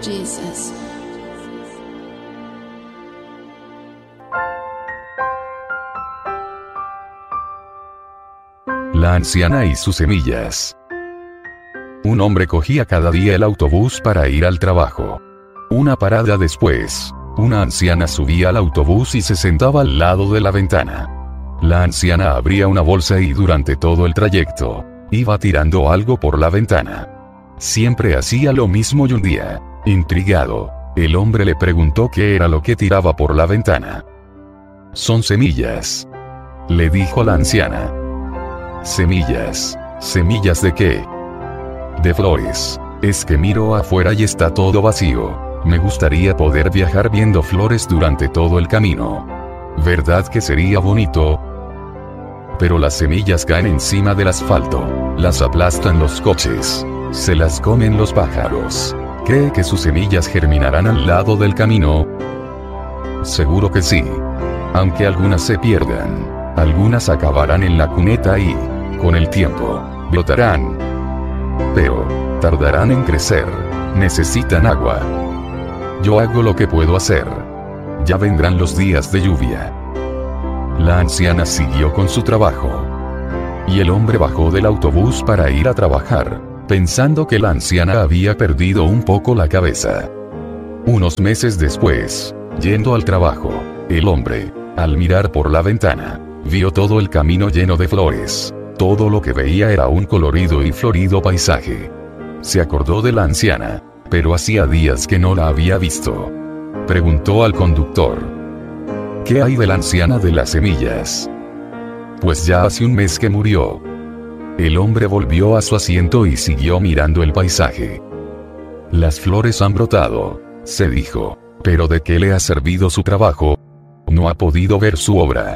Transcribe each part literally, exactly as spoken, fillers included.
Jesus. La anciana y sus semillas. Un hombre cogía cada día el autobús para ir al trabajo. Una parada después, una anciana subía al autobús y se sentaba al lado de la ventana. La anciana abría una bolsa y durante todo el trayecto, iba tirando algo por la ventana. Siempre hacía lo mismo y un día, intrigado, el hombre le preguntó qué era lo que tiraba por la ventana. «Son semillas», le dijo la anciana. «¿Semillas? ¿Semillas de qué?» «De flores. Es que miro afuera y está todo vacío. Me gustaría poder viajar viendo flores durante todo el camino. ¿Verdad que sería bonito?» Pero las semillas caen encima del asfalto, las aplastan los coches, se las comen los pájaros. ¿Cree que sus semillas germinarán al lado del camino? Seguro que sí. Aunque algunas se pierdan, algunas acabarán en la cuneta y, con el tiempo, brotarán. Pero, tardarán en crecer, necesitan agua. Yo hago lo que puedo hacer. Ya vendrán los días de lluvia. La anciana siguió con su trabajo. Y el hombre bajó del autobús para ir a trabajar, pensando que la anciana había perdido un poco la cabeza. Unos meses después, yendo al trabajo, el hombre, al mirar por la ventana, vio todo el camino lleno de flores. Todo lo que veía era un colorido y florido paisaje. Se acordó de la anciana, pero hacía días que no la había visto. Preguntó al conductor: «¿Qué hay de la anciana de las semillas?» «Pues ya hace un mes que murió». El hombre volvió a su asiento y siguió mirando el paisaje. «Las flores han brotado», se dijo, «pero ¿de qué le ha servido su trabajo? No ha podido ver su obra».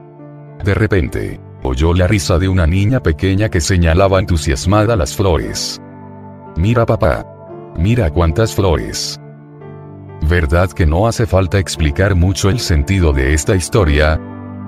De repente, oyó la risa de una niña pequeña que señalaba entusiasmada las flores. «Mira, papá. Mira cuántas flores». ¿Verdad que no hace falta explicar mucho el sentido de esta historia?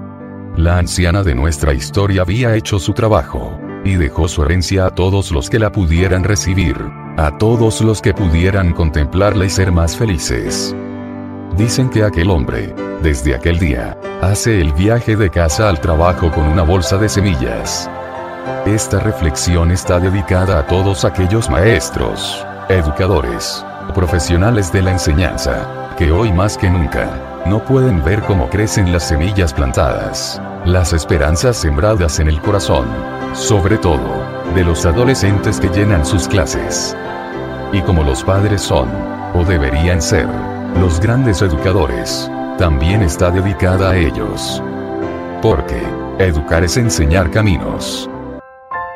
La anciana de nuestra historia había hecho su trabajo, y dejó su herencia a todos los que la pudieran recibir, a todos los que pudieran contemplarla y ser más felices. Dicen que aquel hombre, desde aquel día, hace el viaje de casa al trabajo con una bolsa de semillas. Esta reflexión está dedicada a todos aquellos maestros, educadores, profesionales de la enseñanza, que hoy más que nunca, no pueden ver cómo crecen las semillas plantadas, las esperanzas sembradas en el corazón, sobre todo, de los adolescentes que llenan sus clases. Y como los padres son, o deberían ser, los grandes educadores, también está dedicada a ellos. Porque, educar es enseñar caminos.